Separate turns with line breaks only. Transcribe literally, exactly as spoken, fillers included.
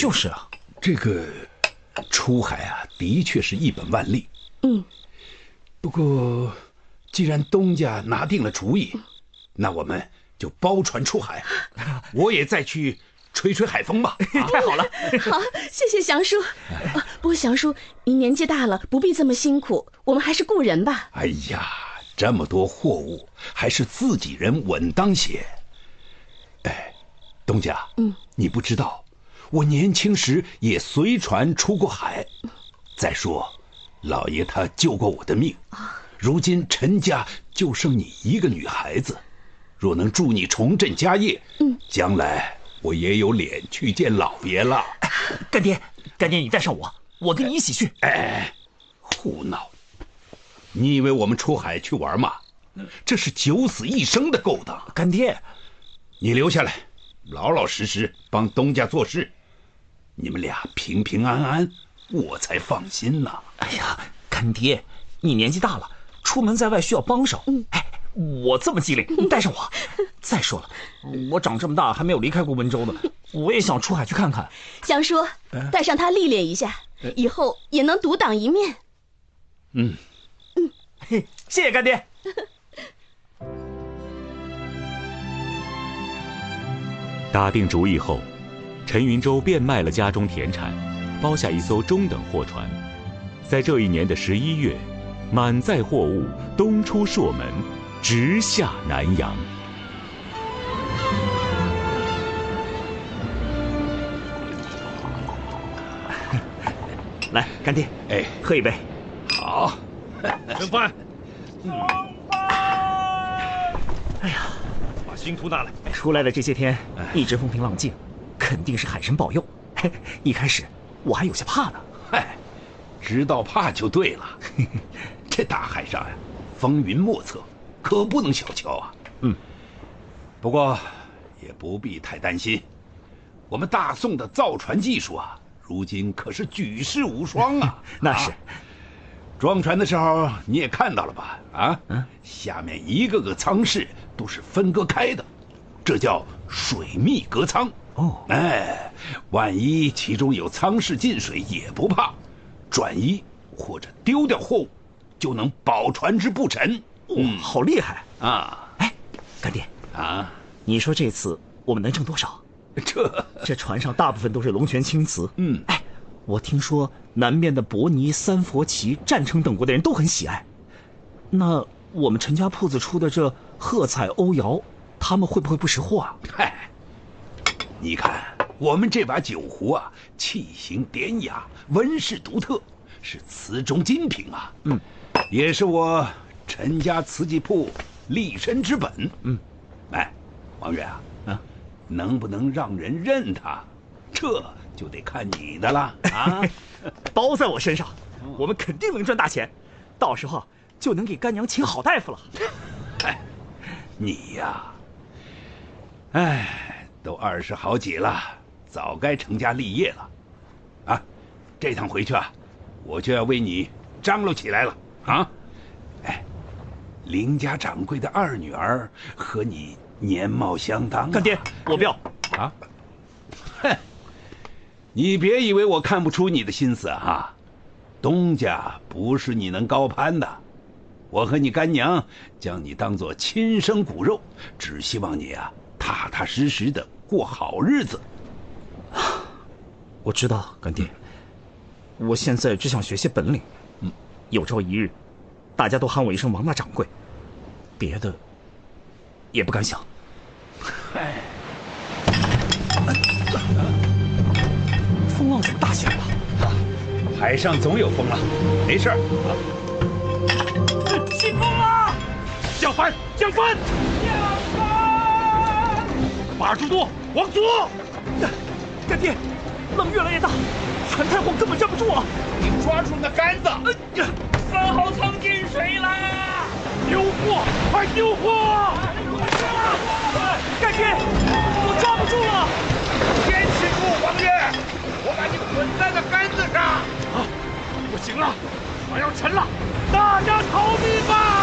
就是啊，
这个出海啊，的确是一本万利。
嗯。
不过，既然东家拿定了主意，那我们就包船出海。我也再去吹吹海风吧。
太好了。
好，谢谢祥叔。啊，不过祥叔，您年纪大了，不必这么辛苦，我们还是雇人吧。
哎呀，这么多货物，还是自己人稳当些。哎，东家，
嗯，
你不知道，我年轻时也随船出过海。再说，老爷他救过我的命，如今陈家就剩你一个女孩子，若能助你重振家业，嗯，将来我也有脸去见老爷了。
干爹，干爹，你带上我，我跟你一起去。
哎，胡闹！你以为我们出海去玩吗？这是九死一生的勾当。
干爹，
你留下来，老老实实帮东家做事，你们俩平平安安，我才放心呢。
哎呀，干爹，你年纪大了，出门在外需要帮手。嗯，哎，我这么机灵，你带上我。再说了，我长这么大还没有离开过温州呢，我也想出海去看看。
祥叔，带上他历练一下，以后也能独当一面。
嗯
嗯，
嘿，谢谢干爹。
打定主意后，陈云舟变卖了家中田产，包下一艘中等货船。在这一年的十一月，满载货物东出朔门，直下南洋。
来，干爹，
哎，
喝一杯。
好，
盛饭。
嗯。哎呀，
把星图拿来。
出来的这些天一直风平浪静，肯定是海神保佑。一开始我还有些怕呢。
嗨，知道怕就对了。这大海上呀，风云莫测，可不能小瞧啊。
嗯，
不过也不必太担心，我们大宋的造船技术啊，如今可是举世无双啊。
那是。
啊，装船的时候你也看到了吧？啊，
嗯，
下面一个个舱室都是分割开的，这叫水密隔舱。
哦，
哎，万一其中有舱室进水也不怕，转移或者丢掉货物，就能保船只不沉。
哇，嗯，好厉害
啊！
哎，干爹
啊，
你说这次我们能挣多少？
这
这船上大部分都是龙泉青瓷。
嗯，
哎，我听说南面的伯尼、三佛齐、占城等国的人都很喜爱。那我们陈家铺子出的这鹤彩欧窑，他们会不会不识货啊？
嗨，你看我们这把酒壶啊，器型典雅，纹饰独特，是瓷中精品啊。
嗯，
也是我陈家瓷器铺立身之本。
嗯，
哎，王远啊，
啊，
能不能让人认他，这就得看你的了啊！
包在我身上，我们肯定能赚大钱，到时候就能给干娘请好大夫了。
哎，你呀，哎，都二十好几了，早该成家立业了，啊！这趟回去啊，我就要为你张罗起来了啊！哎，林家掌柜的二女儿和你年貌相当，啊。
干爹，我不要
啊！哼，你别以为我看不出你的心思啊！东家不是你能高攀的，我和你干娘将你当作亲生骨肉，只希望你啊踏踏实实的过好日子。
我知道，干爹，我现在只想学些本领。嗯，有朝一日，大家都喊我一声王大掌柜，别的也不敢想。
哎，
风浪怎么大起来了？
啊，海上总有风浪，没事儿。啊，
起风了！降帆！降帆！降帆！八十度，往左！
干爹，浪越来越大，船太晃，根本站不住了。
你抓住那杆子！
哎呀，三号舱进水啦！丢货！快丢货！
干爹，我抓不住了！
坚持住，王爷，我把你捆在那杆子上。啊，不行了，船要沉了，大家逃命吧！